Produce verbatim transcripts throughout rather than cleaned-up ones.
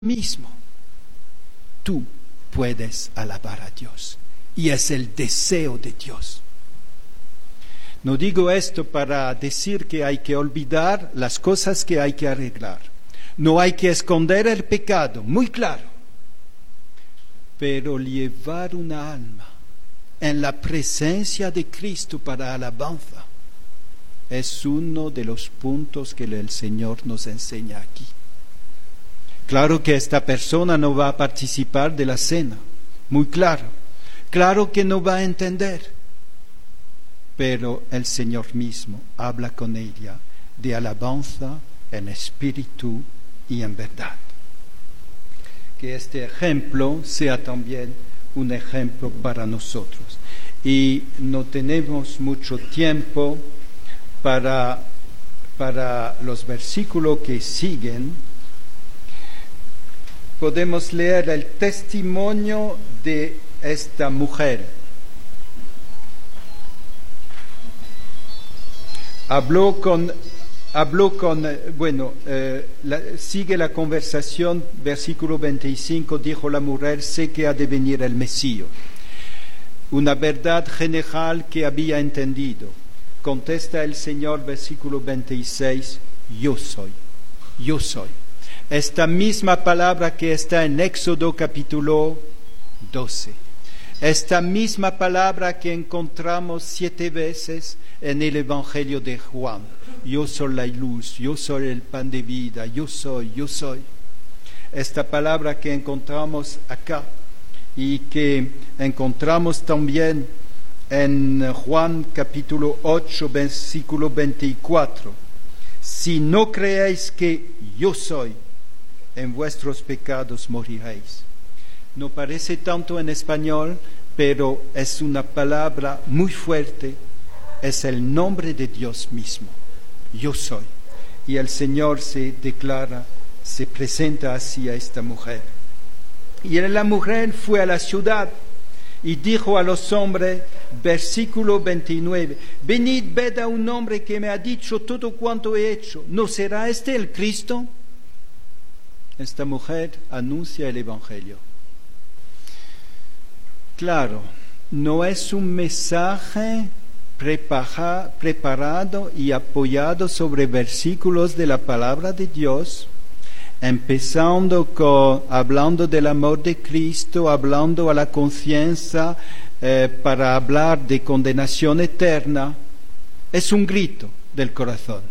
mismo, tú puedes alabar a Dios. Y es el deseo de Dios. No digo esto para decir que hay que olvidar las cosas que hay que arreglar. No hay que esconder el pecado, muy claro. Pero llevar una alma en la presencia de Cristo para alabanza es uno de los puntos que el Señor nos enseña aquí. Claro que esta persona no va a participar de la cena, muy claro. Claro que no va a entender, pero el Señor mismo habla con ella de alabanza en espíritu y en verdad. Que este ejemplo sea también un ejemplo para nosotros. Y no tenemos mucho tiempo para, para los versículos que siguen. Podemos leer el testimonio de esta mujer. Habló con, habló con, bueno, eh, la, sigue la conversación, versículo veinticinco, dijo la mujer, sé que ha de venir el Mesías. Una verdad general que había entendido. Contesta el Señor, versículo veintiséis, yo soy, yo soy. Esta misma palabra que está en Éxodo capítulo doce. Esta misma palabra que encontramos siete veces en el Evangelio de Juan. Yo soy la luz, yo soy el pan de vida, yo soy, yo soy. Esta palabra que encontramos acá y que encontramos también en Juan capítulo ocho, versículo veinticuatro. Si no creéis que yo soy, en vuestros pecados moriréis. No parece tanto en español, pero es una palabra muy fuerte. Es el nombre de Dios mismo. Yo soy. Y el Señor se declara, se presenta así a esta mujer. Y la mujer fue a la ciudad y dijo a los hombres, versículo veintinueve, venid, ved a un hombre que me ha dicho todo cuanto he hecho. ¿No será este el Cristo? Esta mujer anuncia el Evangelio. Claro, no es un mensaje prepara, preparado y apoyado sobre versículos de la palabra de Dios, empezando con, hablando del amor de Cristo, hablando a la conciencia eh, para hablar de condenación eterna. Es un grito del corazón.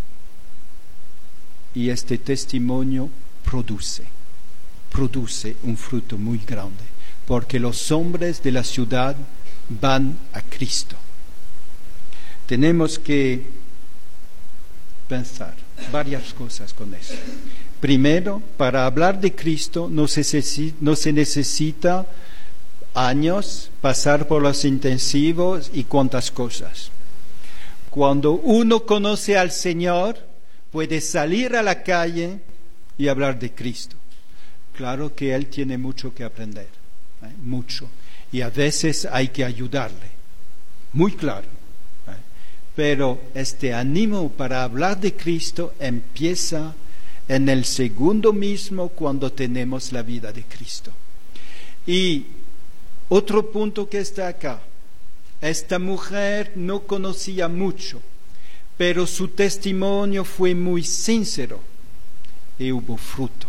Y este testimonio produce, produce un fruto muy grande, porque los hombres de la ciudad van a Cristo. Tenemos que pensar varias cosas con eso. Primero, para hablar de Cristo no se, no se necesita años, pasar por los intensivos y cuantas cosas. Cuando uno conoce al Señor, puede salir a la calle y hablar de Cristo. Claro que Él tiene mucho que aprender, ¿eh? mucho. Y a veces hay que ayudarle, muy claro. ¿eh? Pero este ánimo para hablar de Cristo empieza en el segundo mismo cuando tenemos la vida de Cristo. Y otro punto que está acá, esta mujer no conocía mucho, pero su testimonio fue muy sincero. Y hubo fruto.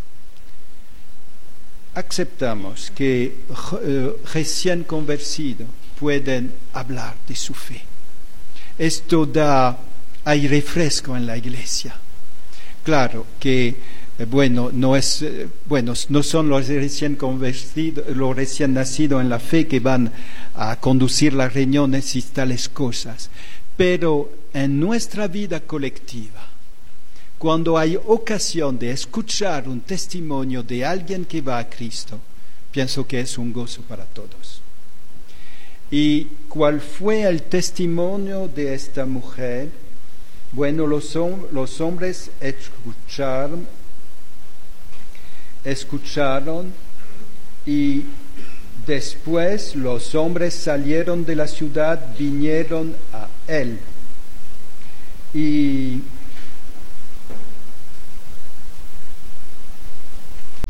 Aceptamos que uh, recién convertidos pueden hablar de su fe. Esto da, hay refresco en la iglesia. Claro que, eh, bueno, no es, eh, bueno, no son los recién convertidos, los recién nacidos en la fe que van a conducir las reuniones y tales cosas, pero en nuestra vida colectiva, cuando hay ocasión de escuchar un testimonio de alguien que va a Cristo, pienso que es un gozo para todos. ¿Y cuál fue el testimonio de esta mujer? Bueno, los, los hombres escucharon, escucharon y después los hombres salieron de la ciudad, vinieron a él. Y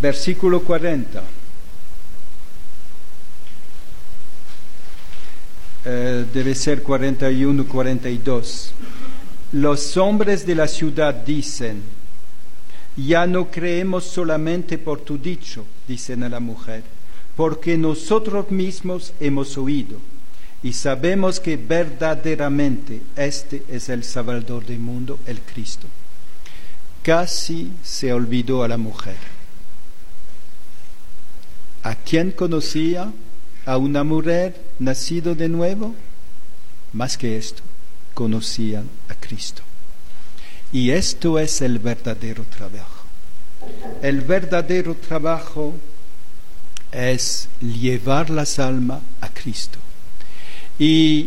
Versículo cuarenta. Eh, debe ser cuarenta y uno, cuarenta y dos. Los hombres de la ciudad dicen: ya no creemos solamente por tu dicho, dicen a la mujer, porque nosotros mismos hemos oído y sabemos que verdaderamente este es el Salvador del mundo, el Cristo. Casi se olvidó a la mujer. ¿A quién conocía? ¿A una mujer nacido de nuevo? Más que esto, conocían a Cristo. Y esto es el verdadero trabajo. El verdadero trabajo es llevar las almas a Cristo. Y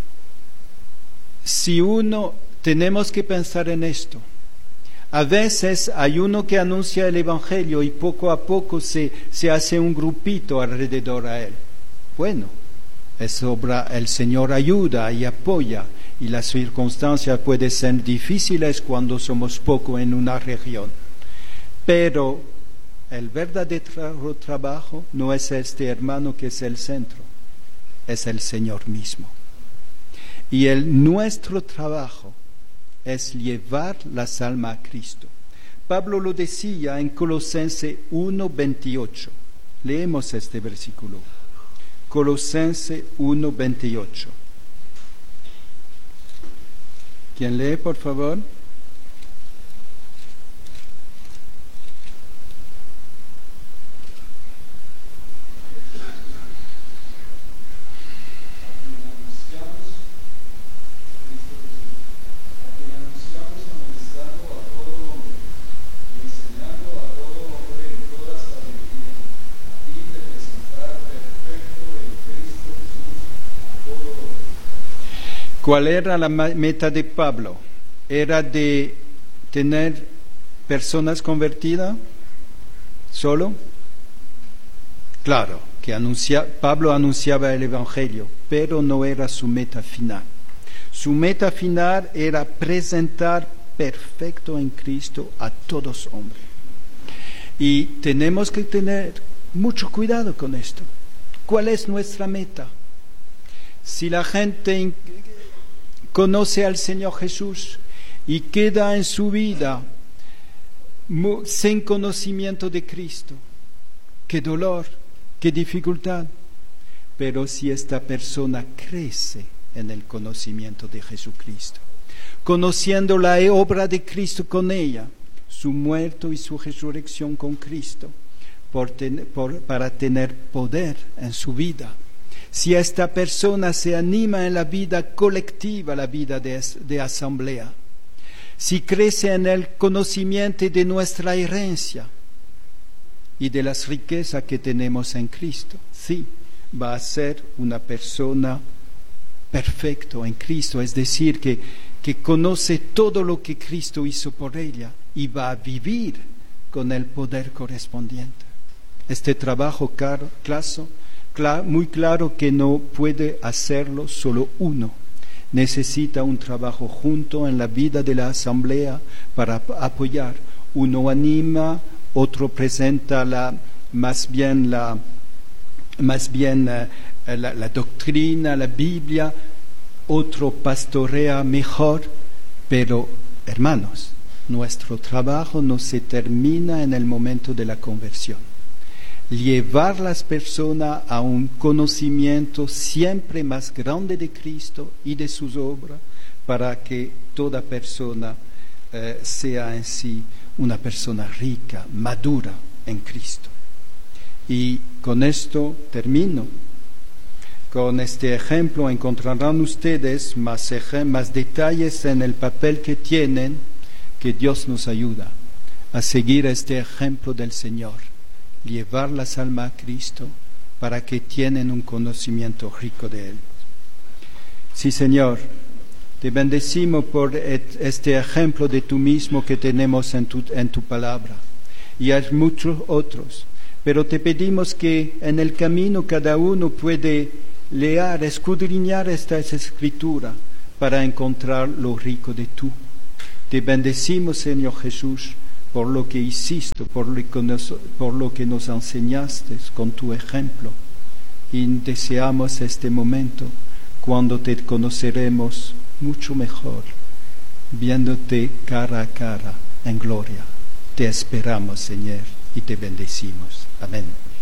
si uno, tenemos que pensar en esto. A veces hay uno que anuncia el Evangelio y poco a poco se, se hace un grupito alrededor a él. Bueno, es obra, el Señor ayuda y apoya, y las circunstancias pueden ser difíciles cuando somos poco en una región. Pero el verdadero trabajo no es este hermano que es el centro, es el Señor mismo. Y el nuestro trabajo es llevar las almas a Cristo. Pablo lo decía en Colosenses uno veintiocho. Leemos este versículo. Colosenses uno veintiocho. ¿Quién lee, por favor? ¿Cuál era la meta de Pablo? ¿Era de tener personas convertidas solo? Claro, que anuncia, Pablo anunciaba el Evangelio, pero no era su meta final. Su meta final era presentar perfecto en Cristo a todos hombres. Y tenemos que tener mucho cuidado con esto. ¿Cuál es nuestra meta? Si la gente conoce al Señor Jesús y queda en su vida sin conocimiento de Cristo, qué dolor, qué dificultad. Pero si esta persona crece en el conocimiento de Jesucristo, conociendo la obra de Cristo con ella, su muerto y su resurrección con Cristo, por ten, por, para tener poder en su vida. Si esta persona se anima en la vida colectiva, la vida de, de asamblea, si crece en el conocimiento de nuestra herencia y de las riquezas que tenemos en Cristo, sí, va a ser una persona perfecta en Cristo, es decir, que, que conoce todo lo que Cristo hizo por ella y va a vivir con el poder correspondiente. Este trabajo caro, claso, Clar, muy claro que no puede hacerlo solo uno. Necesita un trabajo junto en la vida de la asamblea para apoyar. Uno anima, otro presenta la, más bien, la, más bien uh, la, la doctrina, la Biblia, otro pastorea mejor. Pero, hermanos, nuestro trabajo no se termina en el momento de la conversión. Llevar las personas a un conocimiento siempre más grande de Cristo y de sus obras, para que toda persona eh, sea en sí una persona rica, madura en Cristo. Y con esto termino. Con este ejemplo encontrarán ustedes más, más detalles en el papel que tienen, que Dios nos ayuda a seguir este ejemplo del Señor. Llevar las almas a Cristo para que tienen un conocimiento rico de Él. Sí, Señor, te bendecimos por este ejemplo de tú mismo que tenemos en tu, en tu palabra. Y hay muchos otros, pero te pedimos que en el camino cada uno puede leer, escudriñar esta escritura para encontrar lo rico de tú. Te bendecimos, Señor Jesús, por lo que hiciste, por lo que nos, por lo que nos enseñaste con tu ejemplo. Y deseamos este momento cuando te conoceremos mucho mejor, viéndote cara a cara en gloria. Te esperamos, Señor, y te bendecimos. Amén.